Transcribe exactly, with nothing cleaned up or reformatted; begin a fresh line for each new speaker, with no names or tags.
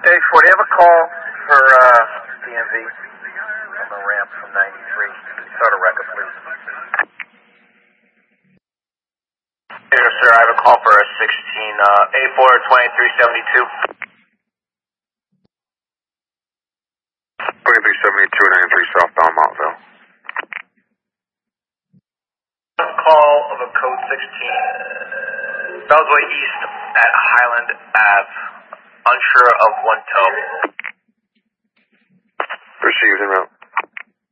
Hey, four, do you have a call for uh, D M V on the ramp from ninety-three? Start a record, please.
Here, sir, I have a call for a sixteen, uh, A four twenty-three seventy-two.
twenty-three seventy-two, ninety-three southbound Montville.
Call of a code sixteen, Bellsway East at Highland Ave. Unsure of one tow.
Received en route.